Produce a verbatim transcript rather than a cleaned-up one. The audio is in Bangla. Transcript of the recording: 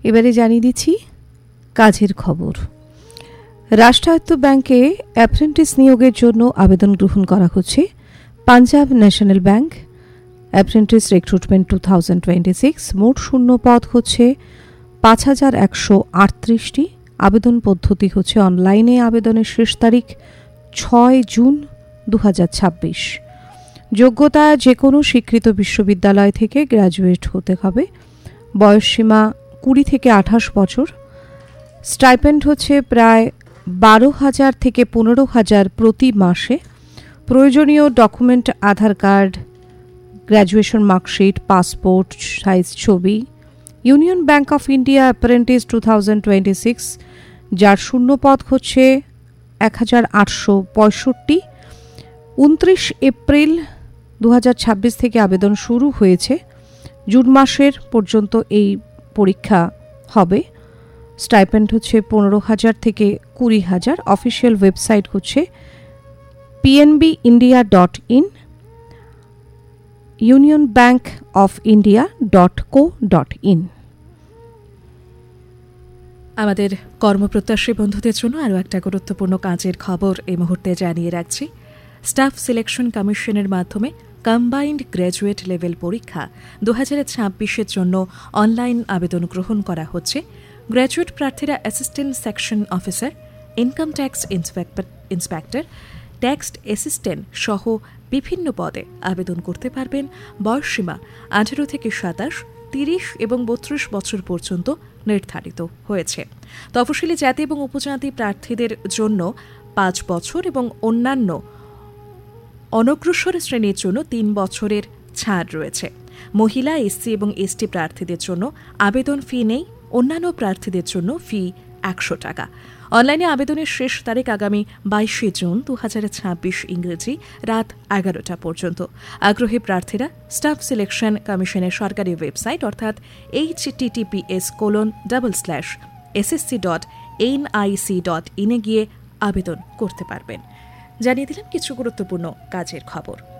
এবারে জানিয়ে দিচ্ছি কাজের খবর। রাষ্ট্রায়ত্ত ব্যাংকে অ্যাপ্রেন্টিস নিয়োগের জন্য আবেদন গ্রহণ করা হচ্ছে। Punjab national bank apprentice recruitment to thousand twenty six মোট শূন্য পদ হচ্ছে পাঁচ হাজার একশো আটত্রিশটি। আবেদন পদ্ধতি হচ্ছে অনলাইনে। আবেদনের শেষ তারিখ ছয় জুন দু হাজার ছাব্বিশ। যোগ্যতা যে কোনো স্বীকৃত বিশ্ববিদ্যালয় থেকে গ্র্যাজুয়েট হতে হবে। বয়সসীমা কুড়ি থেকে আঠাশ বছর। স্টাইপেন্ড হচ্ছে প্রায় বারো হাজার থেকে পনেরো হাজার প্রতি মাসে। প্রয়োজনীয় ডকুমেন্ট আধার card, graduation marksheet, passport size ছবি। Union bank of India apprentice two thousand twenty six যার শূন্য পদ হচ্ছে এক হাজার আটশো পঁয়ষট্টি। উনত্রিশ এপ্রিল দু হাজার ছাব্বিশ থেকে আবেদন শুরু হয়েছে। জুন মাসের পর্যন্ত এই পরীক্ষা হবে। স্টাইপেন্ড হচ্ছে পনেরো হাজার থেকে কুড়ি হাজার। অফিসিয়াল ওয়েবসাইট হচ্ছে PNB India dot in, union bank of India dot co dot in. আমাদের কর্মপ্রত্যাশী বন্ধুদের জন্য আরও একটা গুরুত্বপূর্ণ কাজের খবর এই মুহূর্তে জানিয়ে রাখছি। স্টাফ সিলেকশন কমিশনের মাধ্যমে কম্বাইন্ড গ্র্যাজুয়েট লেভেল পরীক্ষা দু হাজার ছাব্বিশের জন্য অনলাইন আবেদন গ্রহণ করা হচ্ছে। গ্র্যাজুয়েট প্রার্থীরা assistant section officer, income tax inspector, tax assistant সহ বিভিন্ন পদে আবেদন করতে পারবেন। বয়সসীমা আঠারো থেকে সাতাশ, তিরিশ এবং বত্রিশ বছর পর্যন্ত নির্ধারিত হয়েছে। তফসিলি জাতি এবং উপজাতি প্রার্থীদের জন্য পাঁচ বছর এবং অন্যান্য অনগ্রসর শ্রেণীর জন্য তিন বছরের ছাড় রয়েছে। মহিলা, এসসি এবং এসটি প্রার্থীদের জন্য আবেদন ফি নেই। অন্যান্য প্রার্থীদের জন্য ফি একশো টাকা। অনলাইনে আবেদনের শেষ তারিখ আগামী বাইশে জুন দু হাজার ছাব্বিশ ইংরেজি রাত এগারোটা পর্যন্ত। আগ্রহী প্রার্থীরা স্টাফ সিলেকশন কমিশনের সরকারি ওয়েবসাইট অর্থাৎ H TTPS colon double slash SSC dot NIC dot ইনে গিয়ে আবেদন করতে পারবেন। জানিয়ে দিলাম কিছু গুরুত্বপূর্ণ কাজের খবর।